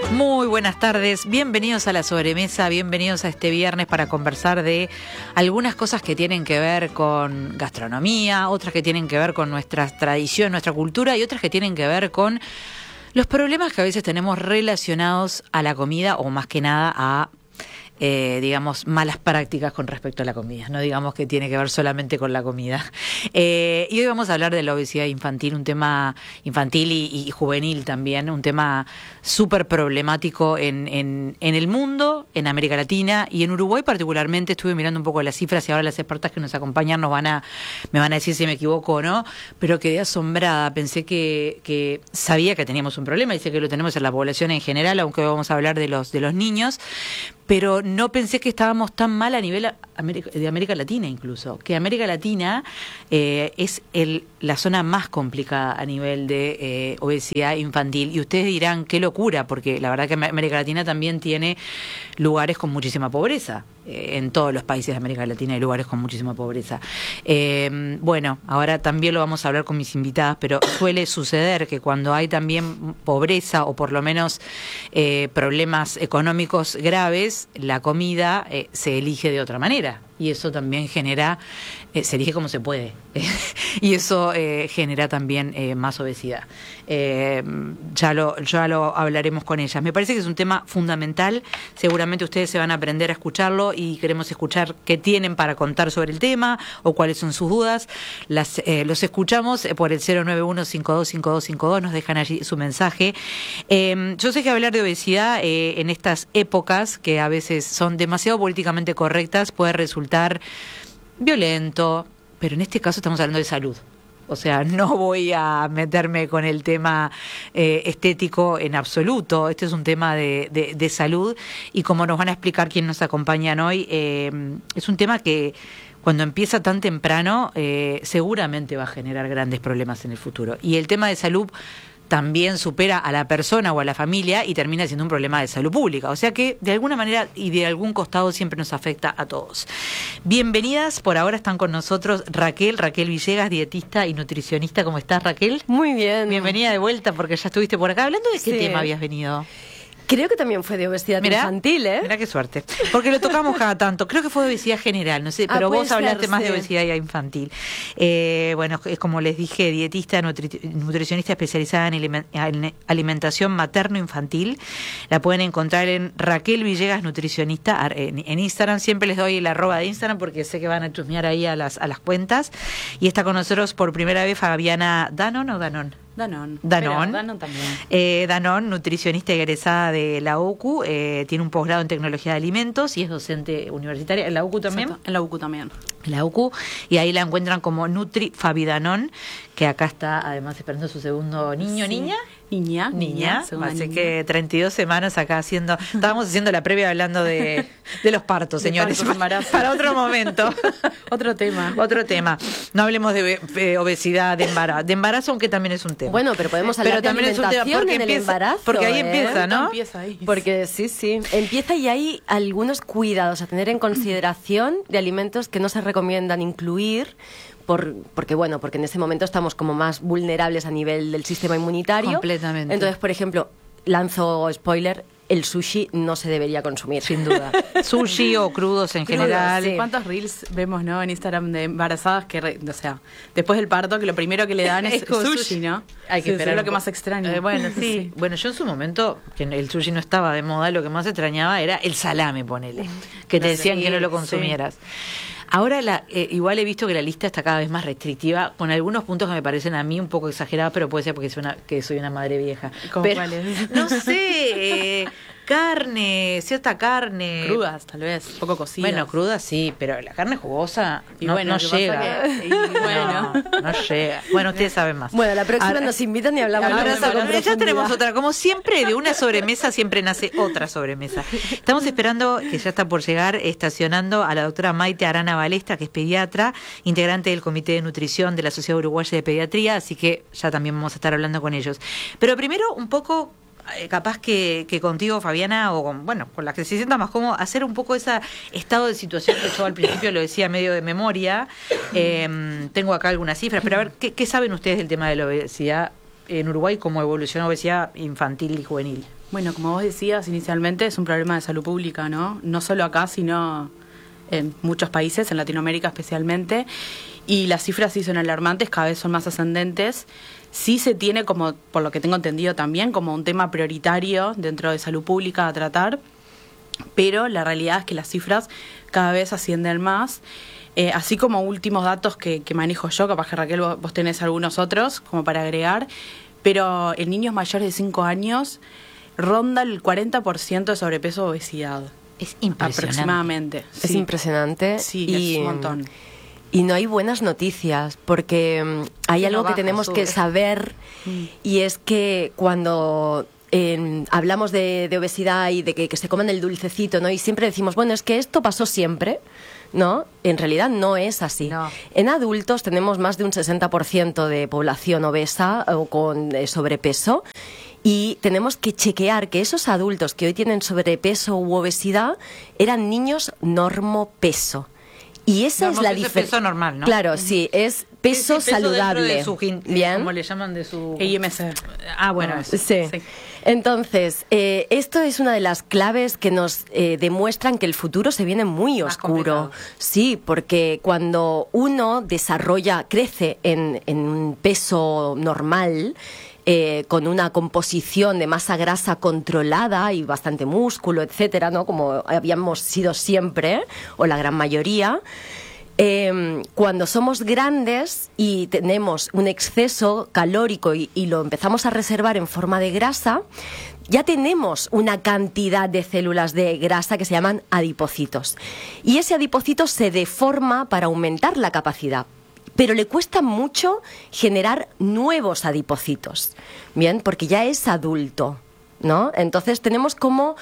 Muy buenas tardes, bienvenidos a La Sobremesa, bienvenidos a este viernes para conversar de algunas cosas que tienen que ver con gastronomía, otras que tienen que ver con nuestra tradición, nuestra cultura y otras que tienen que ver con los problemas que a veces tenemos relacionados a la comida o más que nada a digamos, malas prácticas con respecto a la comida. No digamos que tiene que ver solamente con la comida. Y hoy vamos a hablar de la obesidad infantil, un tema infantil y juvenil también, un tema súper problemático en el mundo, en América Latina y en Uruguay particularmente. Estuve mirando un poco las cifras y ahora las expertas que nos acompañan me van a decir si me equivoco o no, pero quedé asombrada. Pensé que sabía que teníamos un problema y sé que lo tenemos en la población en general, aunque hoy vamos a hablar de los niños. Pero no pensé que estábamos tan mal a nivel de América Latina incluso, que América Latina es la zona más complicada a nivel de obesidad infantil. Y ustedes dirán, qué locura, porque la verdad que América Latina también tiene lugares con muchísima pobreza. En todos los países de América Latina hay lugares con muchísima pobreza. Bueno, ahora también lo vamos a hablar con mis invitadas, pero suele suceder que cuando hay también pobreza o por lo menos problemas económicos graves, la comida se elige de otra manera. Y eso también genera, se elige como se puede, y eso genera también más obesidad. Ya lo hablaremos con ellas. Me parece que es un tema fundamental, seguramente ustedes se van a aprender a escucharlo y queremos escuchar qué tienen para contar sobre el tema o cuáles son sus dudas. Los escuchamos por el 091-525252, nos dejan allí su mensaje. Yo sé que hablar de obesidad en estas épocas, que a veces son demasiado políticamente correctas, puede resultar violento, pero en este caso estamos hablando de salud. O sea, no voy a meterme con el tema estético en absoluto. Este es un tema de salud y como nos van a explicar quienes nos acompañan hoy, es un tema que cuando empieza tan temprano seguramente va a generar grandes problemas en el futuro. Y el tema de salud también supera a la persona o a la familia y termina siendo un problema de salud pública. O sea que de alguna manera y de algún costado siempre nos afecta a todos. Bienvenidas, por ahora están con nosotros Raquel Villegas, dietista y nutricionista. ¿Cómo estás, Raquel? Muy bien. Bienvenida de vuelta porque ya estuviste por acá. ¿Hablando de qué tema habías venido? Creo que también fue de obesidad infantil, ¿eh? Mirá qué suerte. Porque lo tocamos cada tanto. Creo que fue de obesidad general, no sé, pero vos hablaste más de obesidad infantil. Bueno, es como les dije, dietista, nutricionista especializada en alimentación materno-infantil. La pueden encontrar en Raquel Villegas Nutricionista en Instagram. Siempre les doy el @ de Instagram porque sé que van a chusmear ahí a las cuentas. Y está con nosotros por primera vez Fabiana Danon o Danon. Danon también. Danon, nutricionista egresada de la UCU, tiene un posgrado en tecnología de alimentos y es docente universitaria. ¿En la UCU también? Exacto. En la UCU también. En la UCU, y ahí la encuentran como Nutri Fabi Danon, que acá está además esperando su segundo niño, sí. Niña. Así que 32 semanas acá estábamos haciendo la previa hablando de los partos, señores. Para otro momento. Otro tema. No hablemos de obesidad, de embarazo, aunque también es un tema. Bueno, pero podemos hablar de alimentación en el embarazo. Porque ahí empieza, ¿no? Empieza ahí. Porque sí. Empieza y hay algunos cuidados a tener en consideración de alimentos que no se recomiendan incluir. Porque en ese momento estamos como más vulnerables a nivel del sistema inmunitario. Completamente. Entonces, por ejemplo, lanzo spoiler, el sushi no se debería consumir. Sin duda. Sushi o crudos en general. Sí. ¿Cuántos reels vemos, no, en Instagram de embarazadas que, o sea, después del parto, que lo primero que le dan es sushi, ¿no? Hay que esperar. Es lo que más extraño. Bueno, sí. Bueno, yo en su momento, que el sushi no estaba de moda, lo que más extrañaba era el salame, ponele. Que te decían que no lo consumieras. Sí. Ahora igual he visto que la lista está cada vez más restrictiva, con algunos puntos que me parecen a mí un poco exagerados, pero puede ser porque soy una madre vieja. ¿Cómo cuáles? No sé, cierta carne. Crudas, tal vez, poco cocidas. Bueno, crudas sí, pero la carne jugosa no llega. No llega. Bueno, ustedes saben más. Bueno, la próxima nos invitan y hablamos de eso. Ya tenemos otra. Como siempre, de una sobremesa siempre nace otra sobremesa. Estamos esperando, que ya está por llegar, estacionando a la doctora Maite Arana Balestra, que es pediatra, integrante del Comité de Nutrición de la Sociedad Uruguaya de Pediatría, así que ya también vamos a estar hablando con ellos. Pero primero, un poco capaz que contigo, Fabiana, o con la que se sienta más cómodo, hacer un poco ese estado de situación que yo al principio lo decía medio de memoria. Tengo acá algunas cifras, pero a ver, ¿qué saben ustedes del tema de la obesidad en Uruguay cómo evoluciona obesidad infantil y juvenil. Bueno, como vos decías inicialmente, es un problema de salud pública, ¿no? No solo acá, sino en muchos países, en Latinoamérica especialmente, y las cifras sí son alarmantes, cada vez son más ascendentes. Sí se tiene como, por lo que tengo entendido también, como un tema prioritario dentro de salud pública a tratar, pero la realidad es que las cifras cada vez ascienden más. Así como últimos datos que manejo yo, capaz que Raquel vos tenés algunos otros como para agregar, pero en niños mayores de 5 años ronda el 40% de sobrepeso o obesidad. Es impresionante. Aproximadamente. Es impresionante. Sí, es un montón. Y no hay buenas noticias, porque hay algo que tenemos que saber, y es que cuando hablamos de obesidad y de que se comen el dulcecito, ¿no? Y siempre decimos, bueno, es que esto pasó siempre, ¿no? En realidad no es así. No. En adultos tenemos más de un 60% de población obesa o con sobrepeso, y tenemos que chequear que esos adultos que hoy tienen sobrepeso u obesidad eran niños normopeso. Y esa es la diferencia. Peso normal, ¿no? Claro, sí, es peso saludable. De su, ¿bien? ¿Cómo le llaman? De su IMC. Ah, bueno, eso. Sí. Entonces, esto es una de las claves que nos demuestran que el futuro se viene muy oscuro. Sí, porque cuando uno crece en un peso normal, con una composición de masa grasa controlada y bastante músculo, etcétera, ¿no? Como habíamos sido siempre, o la gran mayoría. Cuando somos grandes y tenemos un exceso calórico y lo empezamos a reservar en forma de grasa, ya tenemos una cantidad de células de grasa que se llaman adipocitos. Y ese adipocito se deforma para aumentar la capacidad, pero le cuesta mucho generar nuevos adipocitos, ¿bien? Porque ya es adulto, ¿no? Entonces tenemos como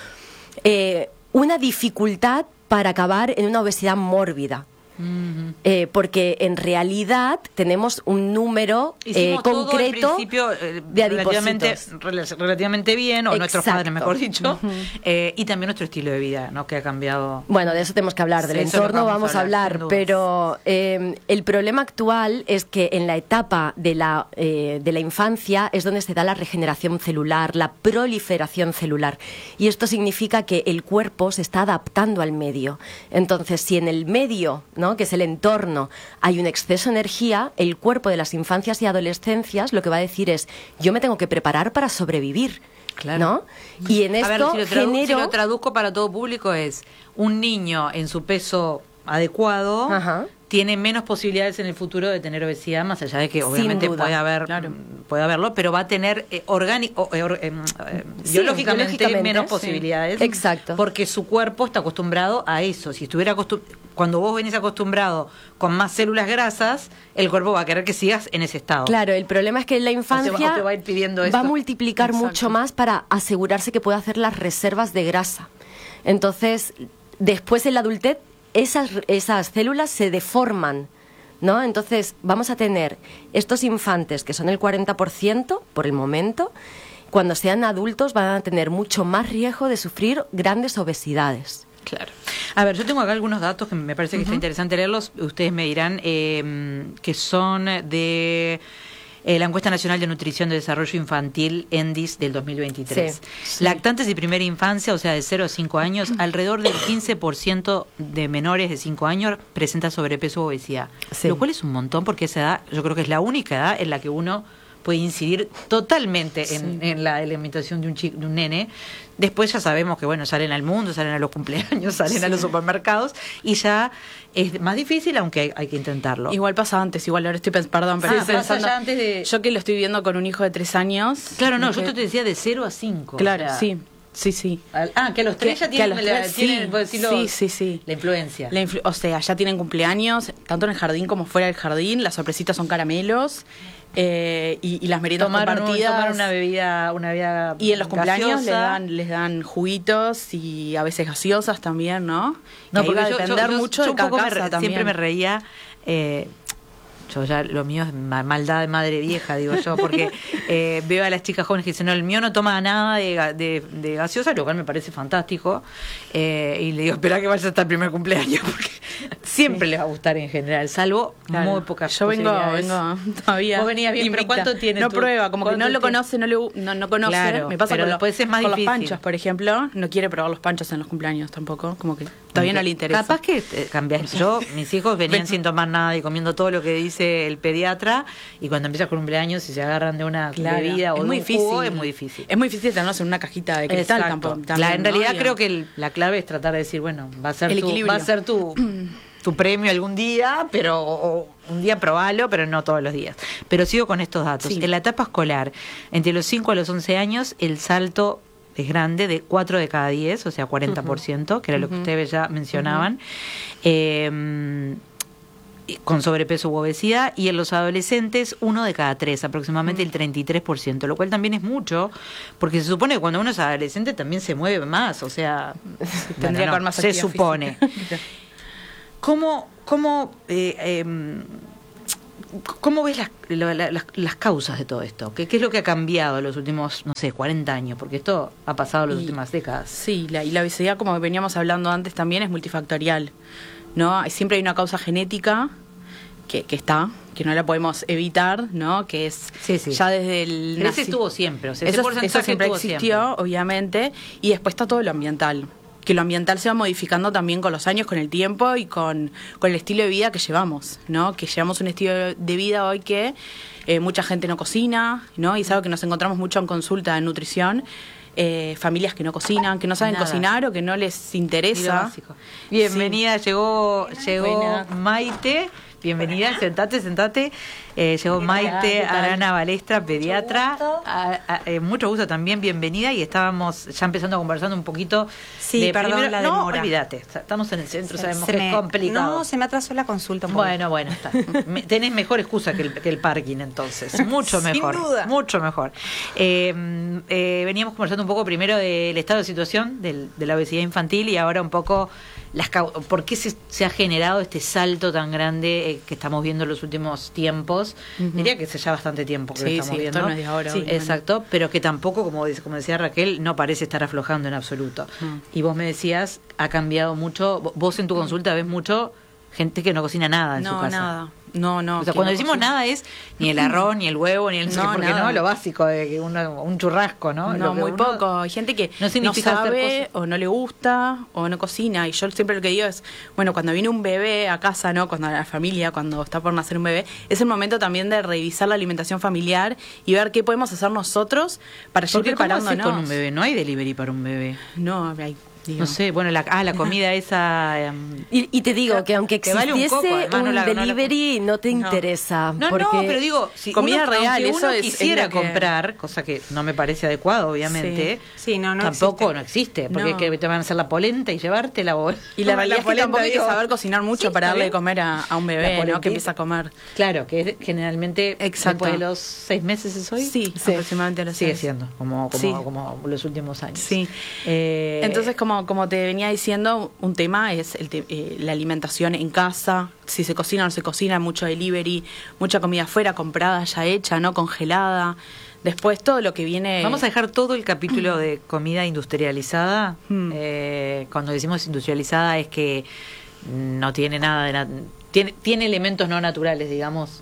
una dificultad para acabar en una obesidad mórbida. Porque en realidad tenemos un número concreto de adipocitos. Relativamente bien, o nuestros padres, mejor dicho, y también nuestro estilo de vida, ¿no? Que ha cambiado. Bueno, de eso tenemos que hablar, del entorno vamos a hablar, pero el problema actual es que en la etapa de la infancia es donde se da la regeneración celular, la proliferación celular, y esto significa que el cuerpo se está adaptando al medio. Entonces, si en el medio, ¿no?, que es el entorno, hay un exceso de energía, el cuerpo de las infancias y adolescencias lo que va a decir es, yo me tengo que preparar para sobrevivir. Claro. ¿No? Y en esto si lo traduzco para todo público es, un niño en su peso adecuado tiene menos posibilidades en el futuro de tener obesidad, más allá de que obviamente puede haberlo, pero va a tener biológicamente menos posibilidades. Exacto. Porque su cuerpo está acostumbrado a eso. Si estuviera cuando vos venís acostumbrado con más células grasas, el cuerpo va a querer que sigas en ese estado. Claro, el problema es que en la infancia va a multiplicar mucho más para asegurarse que puede hacer las reservas de grasa. Entonces, después en la adultez, esas células se deforman, ¿no? Entonces vamos a tener estos infantes, que son el 40% por el momento, cuando sean adultos van a tener mucho más riesgo de sufrir grandes obesidades. Claro. A ver, yo tengo acá algunos datos que me parece que está interesante leerlos. Ustedes me dirán que son de la Encuesta Nacional de Nutrición de Desarrollo Infantil, ENDIS, del 2023. Sí. Lactantes de primera infancia, o sea, de 0 a 5 años, alrededor del 15% de menores de 5 años presenta sobrepeso o obesidad. Sí. Lo cual es un montón, porque esa edad, yo creo que es la única edad en la que uno puede incidir totalmente en la alimentación de un nene. Después ya sabemos que, bueno, salen al mundo, salen a los cumpleaños, salen a los supermercados, y ya es más difícil, aunque hay que intentarlo. Igual pasa antes, igual ahora estoy pensando, ya antes de... Yo que lo estoy viendo con un hijo de 3 años. Claro, no, yo te decía de 0 a 5. Claro, o sea, sí. Que a los 3 ya tienen, sí. La influencia. O sea, ya tienen cumpleaños, tanto en el jardín como fuera del jardín, las sorpresitas son caramelos. Y las meriendas compartidas, tomar una bebida y en los cumpleaños les dan juguitos y a veces gaseosas también, ¿no? No, porque va a depender mucho de cada casa también. Siempre me reía yo ya lo mío es maldad de madre vieja, digo yo, porque veo a las chicas jóvenes que dicen, no, el mío no toma nada de gaseosa, lo cual me parece fantástico, y le digo, espera que vaya hasta el primer cumpleaños, porque siempre les va a gustar en general, salvo muy pocas yo vengo todavía. Vos venías bien, pero ¿cuánto tiene? No prueba, como que no lo conoce, no conoce. Claro, me pasa pero con después es más con difícil. Los panchos, por ejemplo, no quiere probar los panchos en los cumpleaños tampoco, como que todavía no le interesa. Capaz que cambias. Yo, mis hijos venían sin tomar nada y comiendo todo lo que dice el pediatra, y cuando empiezas con cumpleaños y se agarran de una bebida o de un jugo, es muy difícil. Es muy difícil tenerlos en una cajita de cristal tampoco. En realidad creo que la clave es tratar de decir, bueno, va a ser tu premio algún día, pero un día probalo, pero no todos los días. Pero sigo con estos datos. Sí. En la etapa escolar, entre los 5 a los 11 años, el salto es grande, de 4 de cada 10, o sea, 40%, que era lo que ustedes ya mencionaban, con sobrepeso u obesidad, y en los adolescentes 1 de cada 3, aproximadamente el 33%, lo cual también es mucho, porque se supone que cuando uno es adolescente también se mueve más, o sea, tendría que haber más se actividad supone. ¿Cómo ves las causas de todo esto? ¿Qué es lo que ha cambiado en los últimos, 40 años? Porque esto ha pasado en las últimas décadas. Sí, y la obesidad, como veníamos hablando antes, también es multifactorial, ¿no? Siempre hay una causa genética que está, que no la podemos evitar, ¿no? Que es ya desde el... Pero ese estuvo siempre, o sea, eso siempre existió, obviamente, y después está todo lo ambiental. Que lo ambiental se va modificando también con los años, con el tiempo y con el estilo de vida que llevamos, ¿no? Que llevamos un estilo de vida hoy que mucha gente no cocina, ¿no? Y es algo que nos encontramos mucho en consulta de nutrición, familias que no cocinan, que no saben cocinar o que no les interesa. Bienvenida, llegó Maite. Bienvenida, sentate. Llegó Maite Arana Balestra, pediatra. Mucho gusto también, bienvenida. Y estábamos ya empezando a conversando un poquito. Sí, perdón la demora. No, olvídate, estamos en el centro, sabemos que es complicado. No, se me atrasó la consulta un poco. Bueno, está. Tenés mejor excusa que el parking, entonces. Mucho mejor. Sin duda. Mucho mejor. Veníamos conversando un poco primero del estado de situación de la obesidad infantil y ahora un poco por qué se ha generado este salto tan grande que estamos viendo en los últimos tiempos. Diría que hace ya bastante tiempo que lo estamos viendo. Esto no es de ahora, exacto, pero que tampoco, como decía Raquel, no parece estar aflojando en absoluto. Y vos me decías, ha cambiado mucho. Vos en tu consulta ves mucho gente que no cocina nada en su casa. Nada. No. O sea, cuando decimos nada es ni el arroz, ni el huevo, ni el porque nada. No, lo básico de que un churrasco, ¿no? No, muy poco. Hay gente que no sabe o no le gusta o no cocina. Y yo siempre lo que digo es, bueno, cuando viene un bebé a casa, ¿no? Cuando la familia, cuando está por nacer un bebé, es el momento también de revisar la alimentación familiar y ver qué podemos hacer nosotros para ir preparándonos. ¿Cómo haces con un bebé? No hay delivery para un bebé. No, hay... No sé, bueno, la comida esa... Y te digo que aunque existiese un delivery no te interesa. No, pero digo, si comida real, eso es quisiera comprar, cosa que no me parece adecuado, obviamente, tampoco no existe, porque te van a hacer la polenta y llevártela. Y la realidad es que tampoco hay que saber cocinar mucho para darle de comer a un bebé, ¿no? Que empieza a comer. Claro, que es generalmente después de los 6 meses es hoy. Sí, aproximadamente a los 6. Sigue siendo, como los últimos años. Sí. Entonces, como te venía diciendo, un tema es la alimentación en casa, si se cocina o no se cocina, mucho delivery, mucha comida afuera, comprada, ya hecha, no congelada. Después todo lo que viene... Vamos a dejar todo el capítulo de comida industrializada. Cuando decimos industrializada es que no tiene nada de... Tiene elementos no naturales, digamos,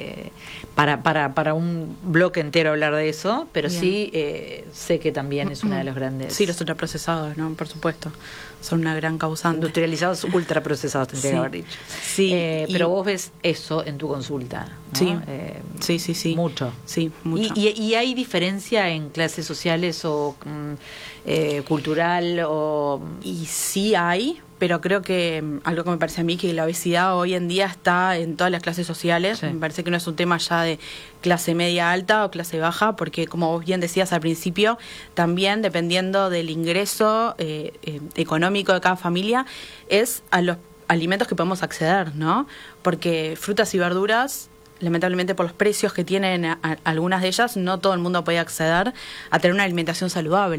para un bloque entero hablar de eso, pero bien. Sí sé que también es una de los grandes... Sí, los ultraprocesados, ¿no? Por supuesto, son una gran causante. Industrializados, ultraprocesados, tendría que haber dicho. Sí, pero vos ves eso en tu consulta, ¿no? Sí. Mucho. Sí, mucho. ¿Y hay diferencia en clases sociales o cultural? Y sí hay... Pero creo que algo que me parece a mí que la obesidad hoy en día está en todas las clases sociales. Me parece que no es un tema ya de clase media alta o clase baja, porque como vos bien decías al principio, también dependiendo del ingreso económico de cada familia, es a los alimentos que podemos acceder, ¿no? Porque frutas y verduras, lamentablemente por los precios que tienen algunas de ellas, no todo el mundo puede acceder a tener una alimentación saludable.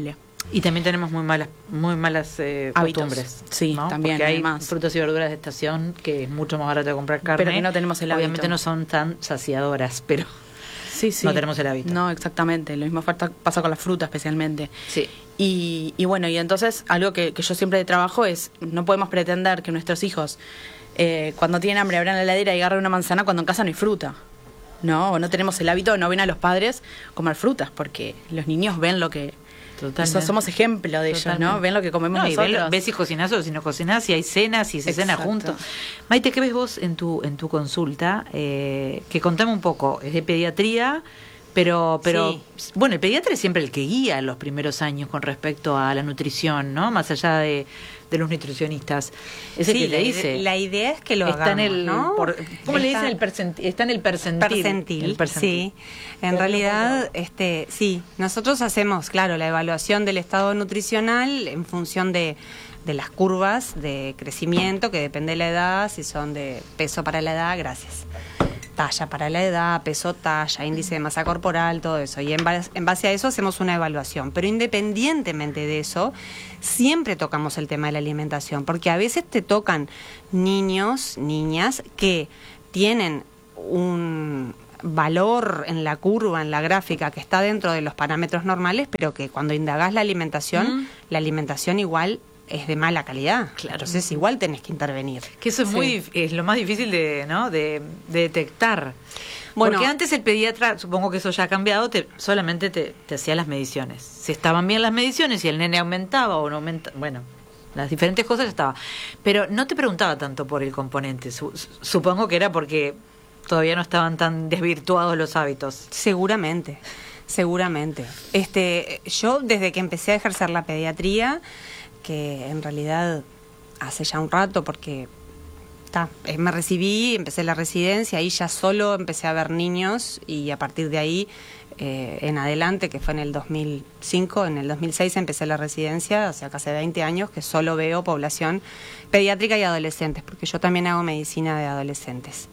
Y también tenemos muy malas costumbres. Sí, ¿no? también. Porque hay además. frutas y verduras de estación que es mucho más barato de comprar carne. Pero que no tenemos el hábito. Obviamente no son tan saciadoras, pero sí. no tenemos el hábito. No, exactamente. Lo mismo pasa con la fruta especialmente. Sí. Y bueno, y entonces algo que yo siempre trabajo es, no podemos pretender que nuestros hijos, cuando tienen hambre, abran la heladera y agarren una manzana cuando en casa no hay fruta. No, o no tenemos el hábito, no ven a los padres comer frutas, porque los niños ven lo que... Totalmente. Somos ejemplo de ellos, ¿no? Ven lo que comemos nosotros. Ves si cocinás o si no cocinás, si hay cenas, si se cena juntos. Maite, ¿qué ves vos en tu consulta? Que contame un poco, es de pediatría, pero Sí. bueno, el pediatra es siempre el que guía los primeros años con respecto a la nutrición, ¿no? Más allá de los nutricionistas. Es el Sí, que te dice. la idea es que lo está hagamos, en el, ¿no? ¿cómo le dicen? Está en el percentil. El percentil. Sí. En realidad, sí, nosotros hacemos, claro, la evaluación del estado nutricional en función de las curvas de crecimiento, que depende de la edad, si son de peso para la edad, gracias. Talla para la edad, peso, talla, índice de masa corporal, todo eso. Y en base a eso hacemos una evaluación. Pero independientemente de eso, siempre tocamos el tema de la alimentación, porque a veces te tocan niños, niñas, que tienen un valor en la curva, en la gráfica, que está dentro de los parámetros normales, pero que cuando indagás la alimentación igual es de mala calidad. Claro. Entonces igual tenés que intervenir. Que eso es lo más difícil de detectar. Bueno, porque antes el pediatra, supongo que eso ya ha cambiado, solamente te hacía las mediciones. Si estaban bien las mediciones, si el nene aumentaba o no aumentaba, bueno, las diferentes cosas ya estaba. Pero no te preguntaba tanto por el componente. Supongo que era porque todavía no estaban tan desvirtuados los hábitos. Seguramente. Yo desde que empecé a ejercer la pediatría, que en realidad hace ya un rato, porque me recibí, empecé la residencia, ahí ya solo empecé a ver niños y a partir de ahí en adelante, que fue en el 2005, en el 2006 empecé la residencia, o sea, casi 20 años que solo veo población pediátrica y adolescentes, porque yo también hago medicina de adolescentes.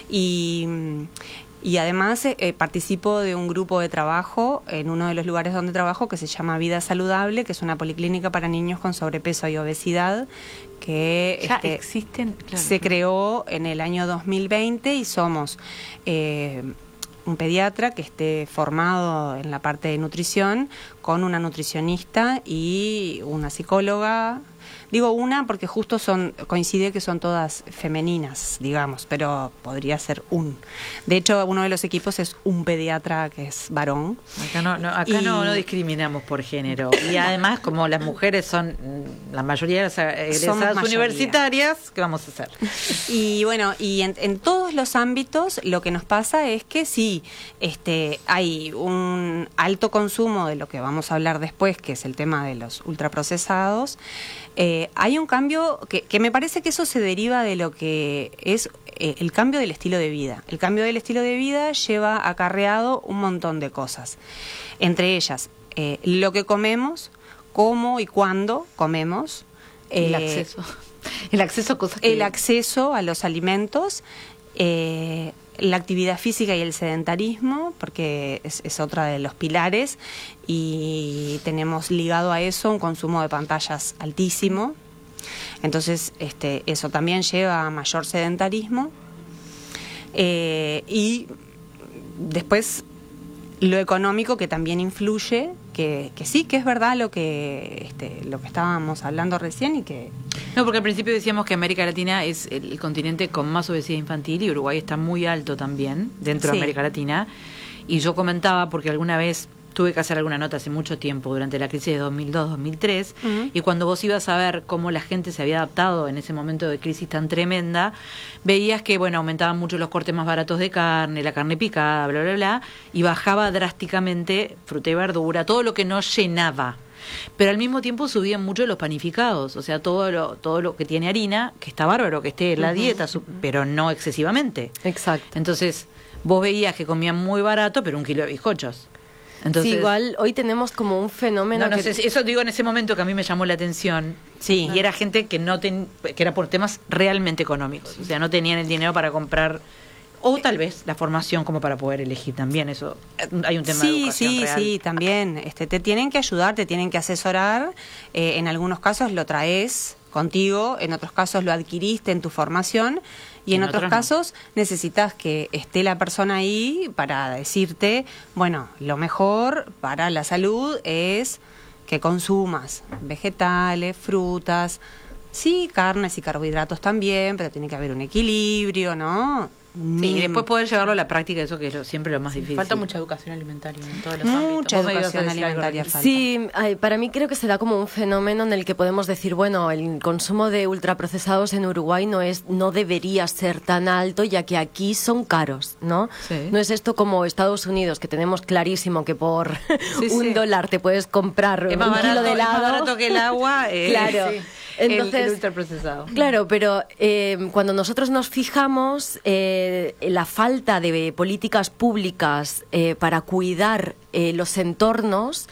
Y además participo de un grupo de trabajo en uno de los lugares donde trabajo que se llama Vida Saludable, que es una policlínica para niños con sobrepeso y obesidad, que Ya existen, claro. Se creó en el año 2020 y somos un pediatra que esté formado en la parte de nutrición con una nutricionista y una psicóloga. Digo una porque justo coincide que son todas femeninas, digamos, pero podría ser De hecho, uno de los equipos es un pediatra que es varón. Acá no discriminamos por género. Y además, como las mujeres son la mayoría de las egresadas universitarias, ¿qué vamos a hacer? Y bueno, y en todos los ámbitos lo que nos pasa es que sí, hay un alto consumo de lo que vamos a hablar después, que es el tema de los ultraprocesados. Hay un cambio que me parece que eso se deriva de lo que es el cambio del estilo de vida. El cambio del estilo de vida lleva acarreado un montón de cosas. Entre ellas, lo que comemos, cómo y cuándo comemos. El acceso. El acceso a cosas El acceso a los alimentos. La actividad física y el sedentarismo, porque es otra de los pilares, y tenemos ligado a eso un consumo de pantallas altísimo. Entonces, eso también lleva a mayor sedentarismo. Y después lo económico, que también influye, que sí, que es verdad lo que estábamos hablando recién y que... No, porque al principio decíamos que América Latina es el continente con más obesidad infantil y Uruguay está muy alto también dentro de América Latina. Y yo comentaba, porque alguna vez tuve que hacer alguna nota hace mucho tiempo, durante la crisis de 2002-2003, y cuando vos ibas a ver cómo la gente se había adaptado en ese momento de crisis tan tremenda, veías que, bueno, aumentaban mucho los cortes más baratos de carne, la carne picada, bla, bla, bla, y bajaba drásticamente fruta y verdura, todo lo que no llenaba. Pero al mismo tiempo subían mucho los panificados, o sea, todo lo que tiene harina, que está bárbaro que esté en la dieta, pero no excesivamente. Exacto. Entonces, vos veías que comían muy barato, pero 1 kilo de bizcochos. Entonces, sí, igual hoy tenemos como un fenómeno no sé, eso digo en ese momento que a mí me llamó la atención. Sí. Y era gente que que era por temas realmente económicos, o sea, no tenían el dinero para comprar O tal vez la formación como para poder elegir también, eso hay un tema de educación real. Sí, también te tienen que ayudar, te tienen que asesorar, en algunos casos lo traes contigo, en otros casos lo adquiriste en tu formación y en otros casos necesitas que esté la persona ahí para decirte, bueno, lo mejor para la salud es que consumas vegetales, frutas, sí, carnes y carbohidratos también, pero tiene que haber un equilibrio, ¿no? Sí, y después poder llevarlo a la práctica, eso que es siempre lo más difícil. Falta mucha educación alimentaria en todos los Mucha ámbitos. educación alimentaria falta. Sí, para mí creo que se da como un fenómeno en el que podemos decir, bueno, el consumo de ultraprocesados en Uruguay no debería ser tan alto, ya que aquí son caros, ¿no? Sí. No es esto como Estados Unidos, que tenemos clarísimo que por $1 te puedes comprar un kilo de helado. Es más barato que el agua. Claro. Sí. Entonces, el ultraprocesado. Claro, pero cuando nosotros nos fijamos, la falta de políticas públicas para cuidar los entornos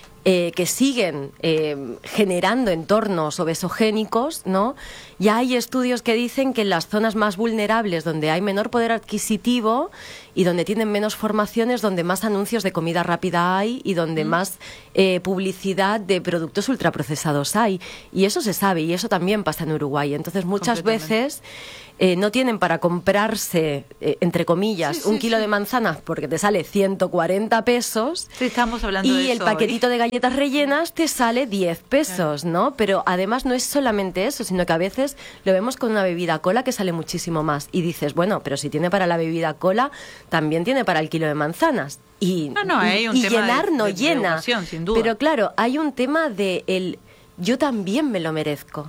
que siguen generando entornos obesogénicos, ¿no? Ya hay estudios que dicen que en las zonas más vulnerables, donde hay menor poder adquisitivo y donde tienen menos formaciones, donde más anuncios de comida rápida hay y donde más publicidad de productos ultraprocesados hay. Y eso se sabe, y eso también pasa en Uruguay. Entonces, muchas veces no tienen para comprarse, entre comillas, un kilo de manzanas porque te sale 140 pesos. Sí, estamos hablando de y el eso paquetito de galletas rellenas te sale 10 pesos, ¿no? Pero además no es solamente eso, sino que a veces lo vemos con una bebida cola que sale muchísimo más. Y dices, bueno, pero si tiene para la bebida cola, también tiene para el kilo de manzanas. Y hay un tema llenar no de llena. educación, sin duda. Pero claro, hay un tema de el yo también me lo merezco.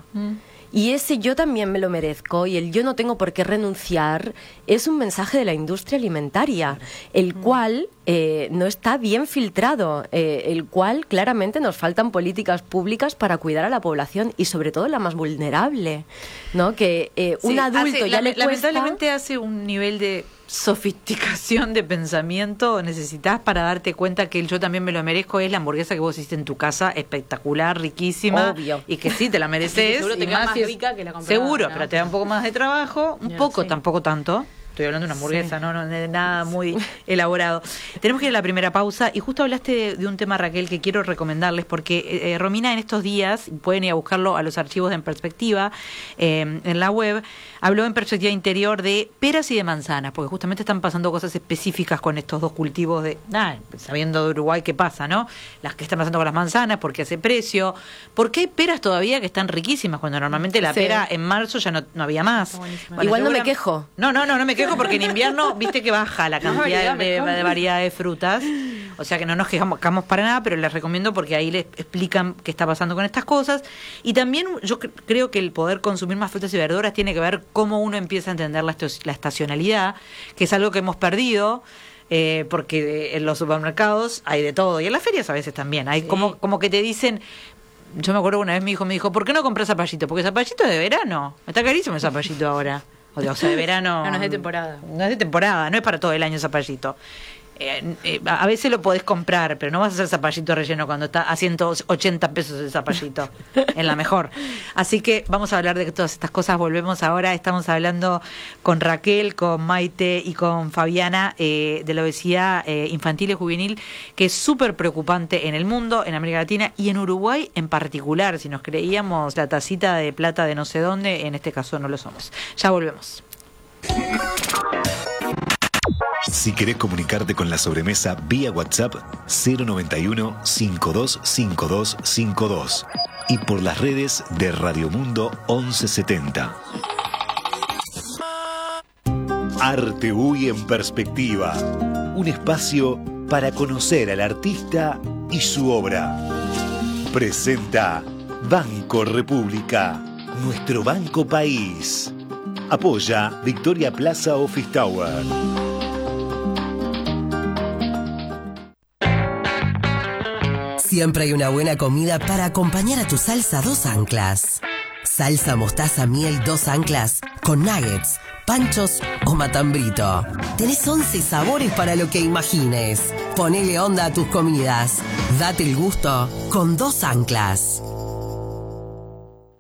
Y ese yo también me lo merezco y el yo no tengo por qué renunciar es un mensaje de la industria alimentaria, el cual no está bien filtrado, el cual claramente nos faltan políticas públicas para cuidar a la población y sobre todo la más vulnerable, ¿no? Que un adulto ya le cuesta... Lamentablemente hace un nivel de sofisticación de pensamiento necesitas para darte cuenta que el yo también me lo merezco es la hamburguesa que vos hiciste en tu casa, espectacular, riquísima. Obvio. Y que sí, te la mereces. Seguro te y queda más si es- rica que la comprada, Seguro, ¿no? pero te da un poco más de trabajo, un Ya, poco, sí. tampoco tanto. Estoy hablando de una hamburguesa, no de nada muy elaborado. Tenemos que ir a la primera pausa y justo hablaste de un tema, Raquel, que quiero recomendarles porque Romina en estos días, pueden ir a buscarlo a los archivos de En Perspectiva, en la web, habló en Perspectiva Interior de peras y de manzanas, porque justamente están pasando cosas específicas con estos dos cultivos sabiendo de Uruguay qué pasa, ¿no? Las que están pasando con las manzanas, porque hace precio, porque hay peras todavía que están riquísimas, cuando normalmente la Sí. pera en marzo ya no había más. Igual no me seguramente- quejo. No me quejo porque en invierno, viste que baja la cantidad de variedad de frutas. O sea que no nos quejamos para nada, pero les recomiendo porque ahí les explican qué está pasando con estas cosas. Y también yo creo que el poder consumir más frutas y verduras tiene que ver cómo uno empieza a entender la estacionalidad, que es algo que hemos perdido. Porque en los supermercados hay de todo y en las ferias a veces también hay como que te dicen. Yo me acuerdo una vez mi hijo me dijo, ¿por qué no compras zapallito? Porque zapallito es de verano, está carísimo el zapallito ahora. O sea, de verano. No es de temporada. No es de temporada, no es para todo el año zapallito. A veces lo podés comprar, pero no vas a hacer zapallito relleno cuando está a 180 pesos el zapallito, en la mejor. Así que vamos a hablar de todas estas cosas. Volvemos ahora, estamos hablando con Raquel, con Maite y con Fabiana de la obesidad infantil y juvenil, que es súper preocupante en el mundo, en América Latina y en Uruguay en particular. Si nos creíamos la tacita de plata de no sé dónde, en este caso no lo somos. Ya volvemos. Si querés comunicarte con la sobremesa vía WhatsApp 091-525252 y por las redes de Radio Mundo 1170. Arte UI en Perspectiva, un espacio para conocer al artista y su obra. Presenta Banco República, nuestro banco país. Apoya Victoria Plaza Office Tower. Siempre hay una buena comida para acompañar a tu salsa Dos Anclas. Salsa mostaza miel Dos Anclas con nuggets, panchos o matambrito. Tenés 11 sabores para lo que imagines. Ponele onda a tus comidas. Date el gusto con Dos Anclas.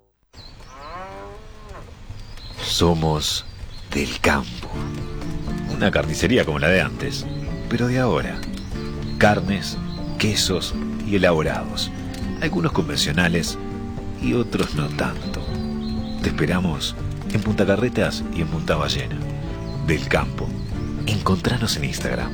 Somos del campo. Una carnicería como la de antes, pero de ahora. Carnes, quesos y elaborados. Algunos convencionales y otros no tanto. Te esperamos en Punta Carretas y en Punta Ballena. Del Campo. Encontranos en Instagram.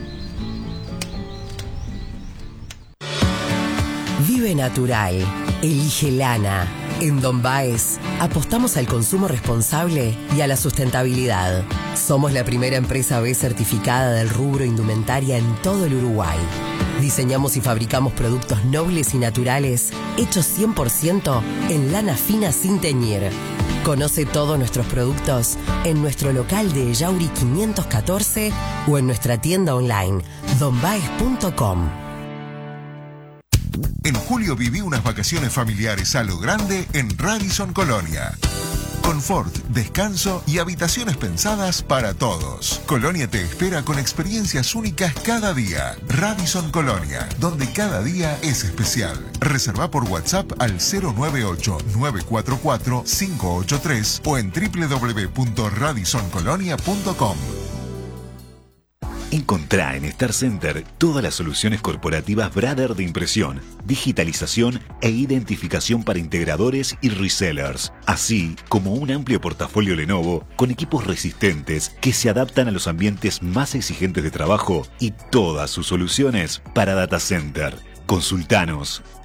Vive natural. Elige lana. En Don Baez apostamos al consumo responsable y a la sustentabilidad. Somos la primera empresa B certificada del rubro indumentaria en todo el Uruguay. Diseñamos y fabricamos productos nobles y naturales hechos 100% en lana fina sin teñir. Conoce todos nuestros productos en nuestro local de Yauri 514 o en nuestra tienda online donbaez.com. En julio viví unas vacaciones familiares a lo grande en Radisson Colonia. Confort, descanso y habitaciones pensadas para todos. Colonia te espera con experiencias únicas cada día. Radisson Colonia, donde cada día es especial. Reserva por WhatsApp al 098-944-583 o en www.radissoncolonia.com. Encontrá en Star Center todas las soluciones corporativas Brother de impresión, digitalización e identificación para integradores y resellers, así como un amplio portafolio Lenovo con equipos resistentes que se adaptan a los ambientes más exigentes de trabajo y todas sus soluciones para data center. Consultanos